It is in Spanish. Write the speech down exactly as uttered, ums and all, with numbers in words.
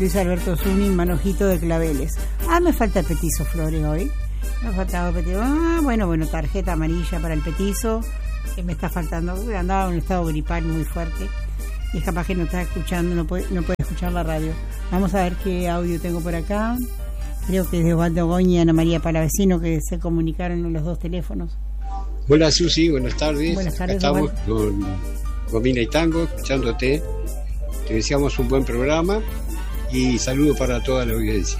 Luis Alberto Zuni, Manojito de Claveles. Ah, me falta el petizo, Flores, hoy. Me ha faltado petizo. Ah, bueno, bueno, tarjeta amarilla para el petizo, que me está faltando. Andaba en un estado gripal muy fuerte. Y es capaz que no está escuchando, no puede, no puede escuchar la radio. Vamos a ver qué audio tengo por acá. Creo que es de Osvaldo Goñi y Ana María Palavecino, que se comunicaron en los dos teléfonos. Hola Susi, buenas tardes. Buenas tardes. Estamos con Gomina y Tango, escuchándote. Te deseamos un buen programa y saludos para toda la audiencia.